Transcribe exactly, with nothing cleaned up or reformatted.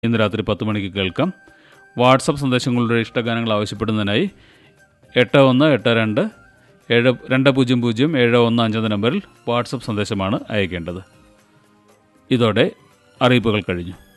ഇന്ന് രാത്രി പത്ത് മണിക്ക് കേൾക്കാം. വാട്സപ്പ് സന്ദേശങ്ങളുടെ ഇഷ്ടഗാനങ്ങൾ ആവശ്യപ്പെടുന്നതിനായി എട്ട് ഒന്ന് എട്ട് രണ്ട് ഏഴ് രണ്ട് പൂജ്യം പൂജ്യം ഏഴ് ഒന്ന് അഞ്ച് നമ്പറിൽ വാട്സപ്പ് സന്ദേശമാണ് അയക്കേണ്ടത്. ഇതോടെ അറിയിപ്പുകൾ കഴിഞ്ഞു.